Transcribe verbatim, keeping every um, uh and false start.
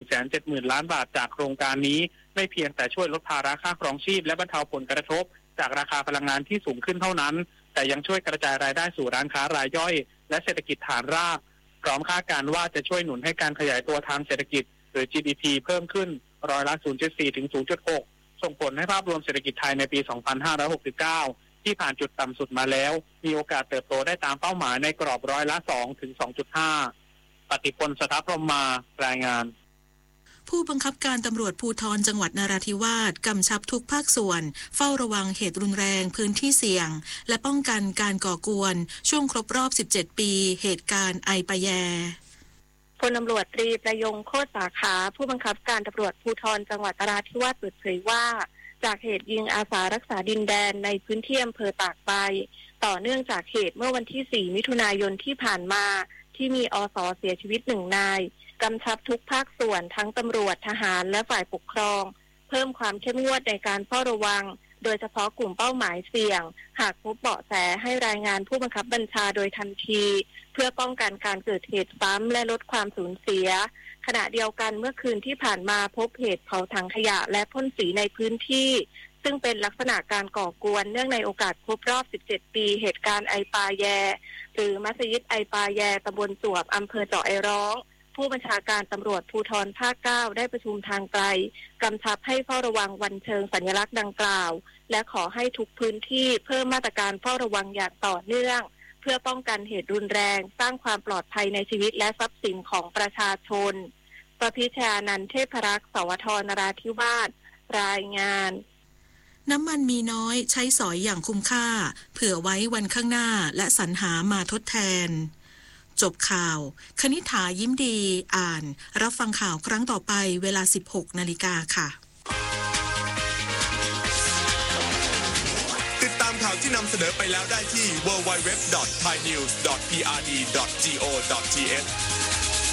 แสนเจ็ดหมื่นล้านบาทจากโครงการนี้ไม่เพียงแต่ช่วยลดภาระค่าครองชีพและบรรเทาผลกระทบจากราคาพลังงานที่สูงขึ้นเท่านั้นแต่ยังช่วยกระจายรายได้สู่ร้านค้ารายย่อยและเศรษฐกิจฐานรากพร้อมคาดการณ์ว่าจะช่วยหนุนให้การขยายตัวทางเศรษฐกิจหรือ จี ดี พี เพิ่มขึ้นร้อยละ ศูนย์จุดสี่ ถึง ศูนย์จุดหก ส่งผลให้ภาพรวมเศรษฐกิจไทยในปี สองพันห้าร้อยหกสิบเก้า ที่ผ่านจุดต่ำสุดมาแล้วมีโอกาสเติบโตได้ตามเป้าหมายในกรอบร้อยละ สอง ถึง สองจุดห้า ปฏิพล สถาพรหมารายงานผู้บังคับการตำรวจภูธรจังหวัดนราธิวาสกำชับทุกภาคส่วนเฝ้าระวังเหตุรุนแรงพื้นที่เสี่ยงและป้องกันการก่อกวนช่วงครบรอบสิบเจ็ดปีเหตุการณ์ไอปะแยพลตำรวจตรีประยงโคตรสาขาผู้บังคับการตำรวจภูธรจังหวัดนราธิวาสเปิดเผยว่าจากเหตุยิงอาสารักษาดินแดนในพื้นที่อำเภอตากใบต่อเนื่องจากเหตุเมื่อวันที่สี่มิถุนายนที่ผ่านมาที่มีอส.เสียชีวิตหนึ่งนายกำชับทุกภาคส่วนทั้งตำรวจทหารและฝ่ายปกครองเพิ่มความเข้มงวดในการเฝ้าระวังโดยเฉพาะกลุ่มเป้าหมายเสี่ยงหากพบเบาะแสให้รายงานผู้บังคับบัญชาโดยทันทีเพื่อป้องกันการเกิดเหตุซ้ำและลดความสูญเสียขณะเดียวกันเมื่อคืนที่ผ่านมาพบเหตุเผาถังขยะและพ่นสีในพื้นที่ซึ่งเป็นลักษณะการก่อกวนเนื่องในโอกาสครบรอบสิบเจ็ดปีเหตุการณ์ไอปาแยหรือมัสยิดไอปาแยตำบลจวบอำเภอเจาะไอร้องผู้บัญชาการตำรวจภูธรภาคเก้าได้ประชุมทางไกลกำชับให้เฝ้าระวังวันเชิงสัญลักษณ์ดังกล่าวและขอให้ทุกพื้นที่เพิ่มมาตรการเฝ้าระวังอย่างต่อเนื่องเพื่อป้องกันเหตุรุนแรงสร้างความปลอดภัยในชีวิตและทรัพย์สินของประชาชนประพิชานันท์เทพรักษ์สวทนราธิวาสรายงานน้ำมันมีน้อยใช้สอยอย่างคุ้มค่าเผื่อไว้วันข้างหน้าและสรรหามาทดแทนจบข่าวคณิษฐายิ้มดีอ่านรับฟังข่าวครั้งต่อไปเวลา สิบหกนาฬิกา ค่ะติดตามข่าวที่นำเสนอไปแล้วได้ที่ ดับเบิลยู ดับเบิลยู ดับเบิลยู ดอท ไทยนิวส์ ดอท พี อาร์ ดี ดอท จี โอ ดอท ที เอช